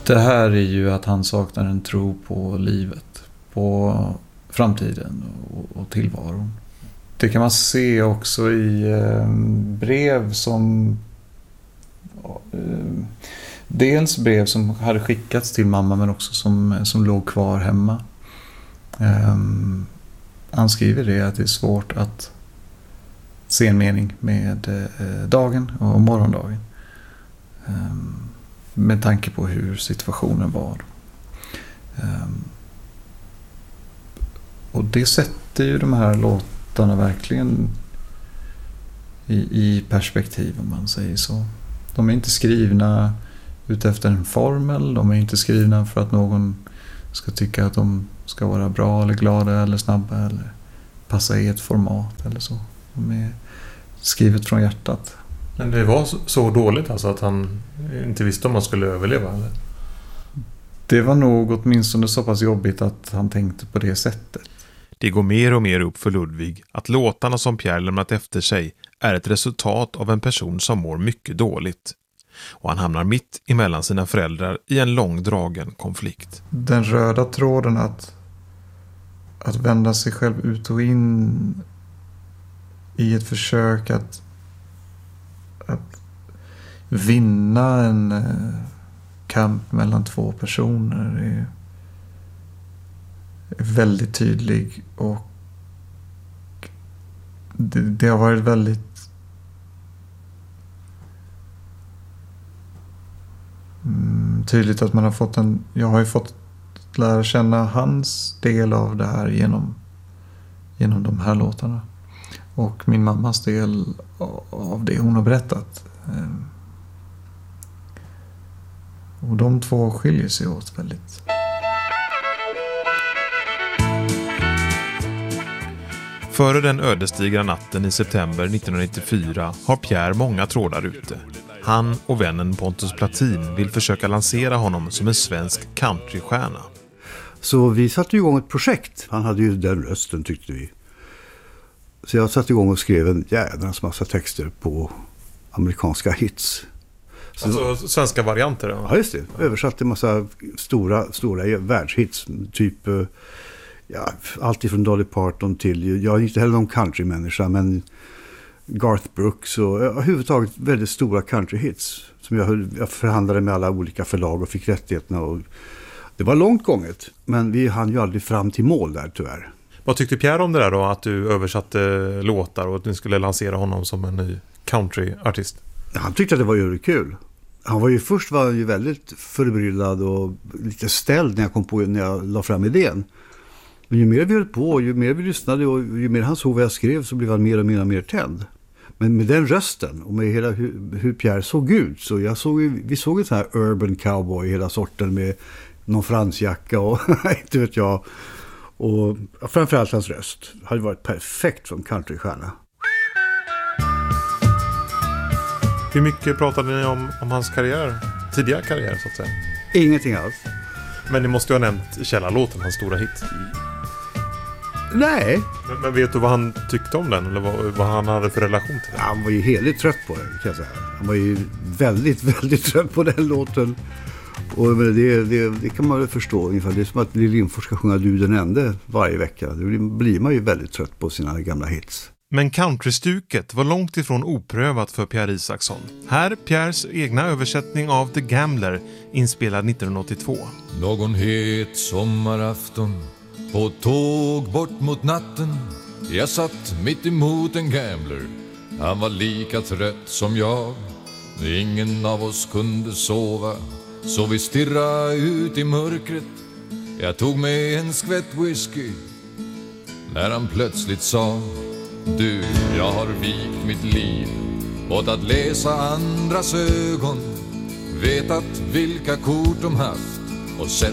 Det här är ju att han saknar en tro på livet, på framtiden och tillvaron. Det kan man se också i brev som... Dels brev som hade skickats till mamma men också som låg kvar hemma. Han skriver det att det är svårt att se en mening med dagen och morgondagen. Med tanke på hur situationen var. Och det sätter ju de här låtarna verkligen i perspektiv, om man säger så. De är inte skrivna utefter en formel. De är inte skrivna för att någon ska tycka att de ska vara bra eller glada eller snabba eller passa i ett format eller så. De är skrivet från hjärtat. Men det var så dåligt alltså att han inte visste om han skulle överleva, eller? Det var nog åtminstone så pass jobbigt att han tänkte på det sättet. Det går mer och mer upp för Ludvig att låtarna som Pierre lämnat efter sig är ett resultat av en person som mår mycket dåligt. Och han hamnar mitt emellan sina föräldrar i en långdragen konflikt. Den röda tråden att vända sig själv ut och in i ett försök att vinna en kamp mellan två personer är väldigt tydlig, och det har varit väldigt tydligt att man har fått jag har ju fått lära känna hans del av det här genom de här låtarna, och min mammas del av det hon har berättat. Och de två skiljer sig åt väldigt. Före den ödesdigra natten i september 1994 har Pierre många trådar ute. Han och vännen Pontus Platin vill försöka lansera honom som en svensk countrystjärna. Så vi satte igång ett projekt. Han hade ju den rösten, tyckte vi. Så jag satte igång och skrev en jädrans massa texter på amerikanska hits. Så alltså svenska varianter? Ja, just det. Översatte en massa stora världshits. Typ allt ifrån Dolly Parton till, jag är inte heller någon countrymänniska, men Garth Brooks och överhuvudtaget väldigt stora countryhits som jag förhandlade med alla olika förlag och fick rättigheterna, och det var långt gånget, men vi hann ju aldrig fram till mål där, tyvärr. Vad tyckte Pierre om det där då, att du översatte låtar och att ni skulle lansera honom som en ny countryartist? Han tyckte att det var ju kul. Först var han ju väldigt förbryllad och lite ställd när jag la fram idén. Men ju mer vi höll på, ju mer vi lyssnade och ju mer han såg vad jag skrev, så blev han mer och mer tänd. Men med den rösten och med hela hur Pierre såg ut, så vi såg en sån här urban cowboy, hela sorten med någon fransjacka och inte vet jag. Och framförallt hans röst hade varit perfekt som countrystjärna. Hur mycket pratade ni om hans tidigare karriär så att säga? Ingenting alls. Men ni måste ju ha nämnt Källarlåten, hans stora hit. Nej. Men vet du vad han tyckte om den? Eller vad han hade för relation till den? Han var ju heligt trött på den, kan jag säga. Han var ju väldigt, väldigt trött på den låten. Och det kan man väl förstå ungefär. Det är som att Lill Lindfors ska sjunga Du den ende varje vecka. Då blir man ju väldigt trött på sina gamla hits. Men countrystuket var långt ifrån oprövat för Pierre Isaksson. Här Pierres egna översättning av The Gambler, inspelad 1982. Någon het sommarafton på tåg bort mot natten. Jag satt mitt emot en gambler. Han var lika trött som jag. Ingen av oss kunde sova, så vi stirrade ut i mörkret. Jag tog med en skvätt whisky när han plötsligt sa: du, jag har vikt mitt liv åt att läsa andras ögon, vetat vilka kort de haft och sett